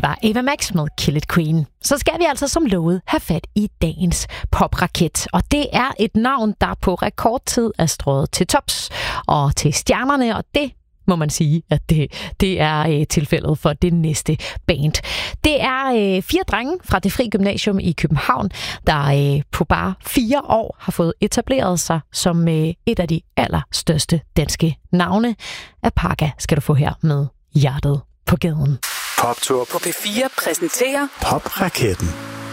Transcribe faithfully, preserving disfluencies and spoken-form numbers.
var Ava Max med Kill It Queen. Så skal vi altså som lovet have fat i dagens popraket. Og det er et navn, der på rekordtid er strøget til tops og til stjernerne, og det må man sige, at det, det er øh, tilfældet for det næste band. Det er øh, fire drenge fra Det Fri Gymnasium i København, der øh, på bare fire år har fået etableret sig som øh, et af de allerstørste danske navne. Apaka skal du få her med Hjertet på gaden. Poptur på P fire præsenterer Popraketten.